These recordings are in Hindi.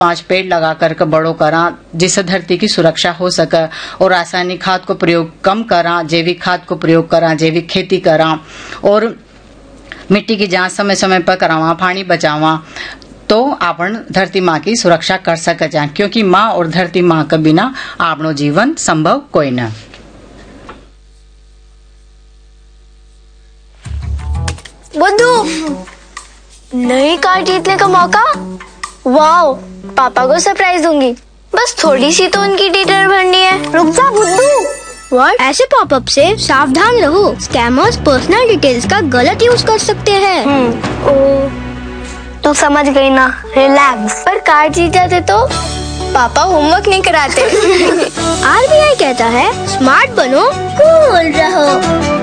5 पेड़ लगा कर बड़ो करा जिससे धरती की सुरक्षा हो सके। और रासायनिक खाद को प्रयोग कम करा, जैविक खाद को प्रयोग करा, जैविक खेती करा और मिट्टी की जांच समय समय पर करावा, पानी बचावा, तो आपण धरती माँ की सुरक्षा कर सके जा। क्योंकि माँ और धरती माँ के बिना आपनो जीवन संभव कोई न। बुद्धू, नई कार जीतने का मौका। वाओ, पापा को सरप्राइज दूंगी। बस थोड़ी सी तो उनकी डिटेल भरनी है। रुक जा बुद्धू। व्हाट? ऐसे पॉपअप से सावधान रहो। स्कैमर्स पर्सनल डिटेल्स का गलत यूज कर सकते हैं। ओ, तू समझ गई ना, रिलैक्स। पर कार जीत जाते तो पापा होमवर्क नहीं कराते। आरबीआई कहता है स्मार्ट बनो, कूल रहो।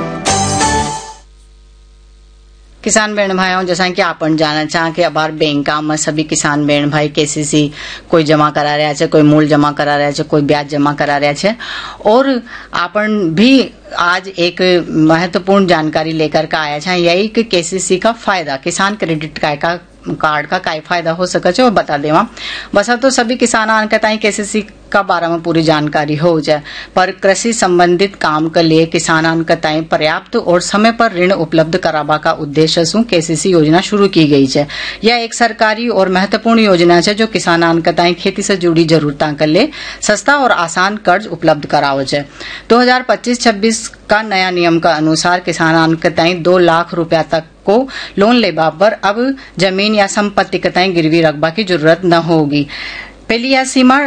किसान बहन भाइयों, जैसा कि आपण जाना चाह कि अबार बैंक में सभी किसान बहन भाई केसीसी कोई जमा करा रहा है, कोई मूल जमा करा रहा है, कोई ब्याज जमा करा रहा है। और आपण भी आज एक महत्वपूर्ण जानकारी लेकर के आया है, यही कि केसीसी का फायदा, किसान क्रेडिट कार्ड का काय फायदा हो सके वो बता देवा। बस तो सभी किसान केसीसी का बारे में पूरी जानकारी हो जाए। पर कृषि संबंधित काम के लिए किसानान कताई पर्याप्त और समय पर ऋण उपलब्ध कराबा का उद्देश्य से केसीसी योजना शुरू की गई है। यह एक सरकारी और महत्वपूर्ण योजना है जो किसानान कताई खेती से जुड़ी जरूरतों के लिए सस्ता और आसान कर्ज उपलब्ध करावे है। 2025-26 का नया नियम का अनुसार किसानान कताई 2 लाख रुपया तक को लोन लेबा पर अब जमीन या संपत्ति कताई गिरवी रखबा की जरूरत न होगी। पहली यह सीमा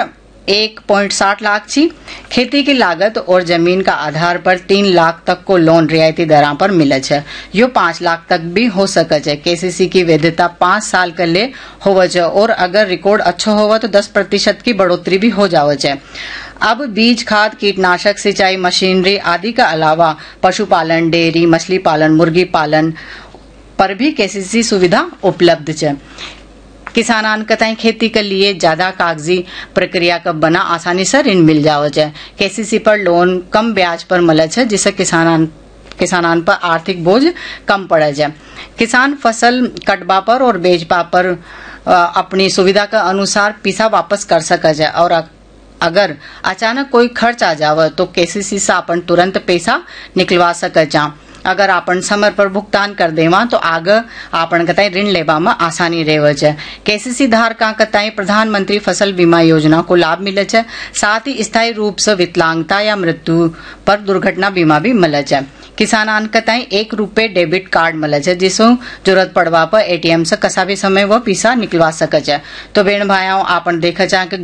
1.60 लाख थी। खेती की लागत और जमीन का आधार पर 3 लाख तक को लोन रियायती दर पर मिले है। यो 5 लाख तक भी हो सके है। केसीसी की वैधता 5 साल के लिए होवे और अगर रिकॉर्ड अच्छा होगा तो 10% की बढ़ोतरी भी हो जावे है। अब बीज, खाद, कीटनाशक, सिंचाई मशीनरी आदि का अलावा पशुपालन, डेयरी, मछली पालन, मुर्गी पालन पर भी केसीसी सुविधा उपलब्ध है। किसानान कताई खेती के लिए ज्यादा कागजी प्रक्रिया का बना आसानी से ऋण मिल जावे है। केसीसी पर लोन कम ब्याज पर मिले है, जिससे किसानान पर आर्थिक बोझ कम पड़े है। किसान फसल कटबा पर और बेचबा पर अपनी सुविधा के अनुसार पैसा वापस कर सके है। और अगर अचानक कोई खर्च आ जावे तो केसीसी से अपन तुरंत पैसा निकलवा सके जा। अगर अपन समय पर भुगतान कर देवा तो आगे आपण कताई ऋण लेबा में आसानी रहे है। केसीसी धारका कताई प्रधानमंत्री फसल बीमा योजना को लाभ मिले है। साथ ही स्थायी रूप से विकलांगता या मृत्यु पर दुर्घटना बीमा भी मिले है। किसानान कताई 1 रुपए डेबिट कार्ड मिले है, जिसो जरूरत पड़वा पर एटीएम से कसा भी समय वो पैसा निकलवा सके है। तो बहन भाइयों, आपण देखा जा कि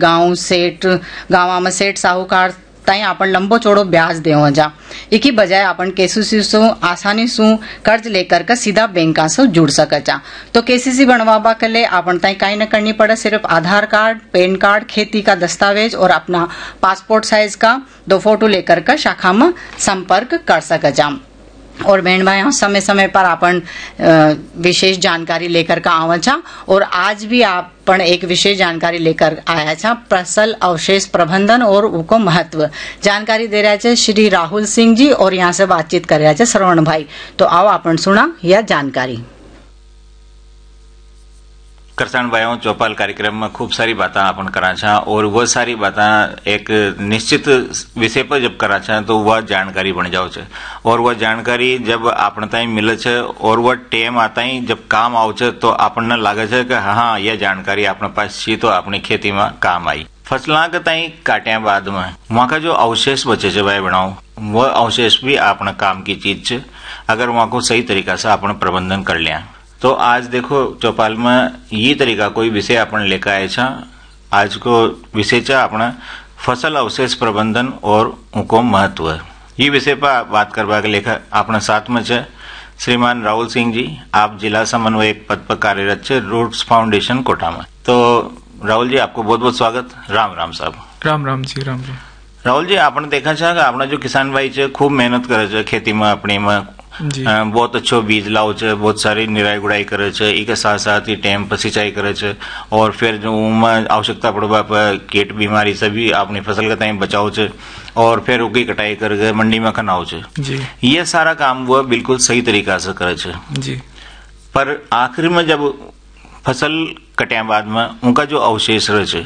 गाँव में सेठ साहूकार ताई आपण लंबो चौड़ो ब्याज देव जा। इकी बजाय आपण केसीसी से आसानी से कर्ज लेकर के सीधा बैंक से जुड़ सके जा। तो केसीसी बनवाबा के लिए आपण ताई कहीं न करनी पड़े, सिर्फ आधार कार्ड, पैन कार्ड, खेती का दस्तावेज और अपना पासपोर्ट साइज का 2 फोटो लेकर के शाखा में संपर्क कर सके जा। और बहन भाई, समय समय पर अपन विशेष जानकारी लेकर के आवा छा। और आज भी अपन एक विशेष जानकारी लेकर आया छा, फसल अवशेष प्रबंधन और उसको महत्व जानकारी दे रहा है श्री राहुल सिंह जी, और यहाँ से बातचीत कर रहा है श्रवण भाई। तो आओ अपन सुना यह जानकारी। किसान भाइयों, चौपाल कार्यक्रम में खूब सारी बातें अपन करा छा, और वह सारी बातें एक निश्चित विषय पर जब करा छा तो वह जानकारी बन जाओ छे। और वह जानकारी जब आपन ताई मिले छे और वह टेम आता ही जब काम आओ छे तो अपन लागे छे कि हाँ, यह जानकारी अपने पास छी तो अपनी खेती में काम आई। फसला के ताई काट्या बाद में वहाँ का जो अवशेष बचे छे भाई बनाओ, वह अवशेष भी अपने काम की चीज छे अगर वहाँ को सही तरीका से अपन प्रबंधन कर लिया। तो आज देखो चौपाल में ये तरीका कोई विषय अपन लेकर आए छा। आज को विषय छा अपना फसल अवशेष प्रबंधन और उनको महत्व। ये विषय पर बात करवा के लेकर अपने साथ में छे श्रीमान राहुल सिंह जी। आप जिला समन्वयक पद पर कार्यरत छे रूट्स फाउंडेशन कोटा में। तो राहुल जी, आपको बहुत बहुत स्वागत। राम राम साहब। राम राम जी। राम जी। राहुल जी, आपने देखा छा कि अपना जो किसान भाई छे खूब मेहनत करे छे खेती में, अपनी में बहुत अच्छो बीज लाओ छे, बहुत सारी निराई गुड़ाई करे छे, इके साथ साथ ही टाइम पर सिंचाई करे छे, और फिर जो आवश्यकता पड़वा पर कीट बीमारी से भी अपनी फसल का टाइम बचाओ छे, और फिर उकी कटाई करके मंडी में खनाओ छे। ये सारा काम वो बिल्कुल सही तरीका से करे छे। पर आखिर में जब फसल कटिया बाद में उनका जो अवशेष रहे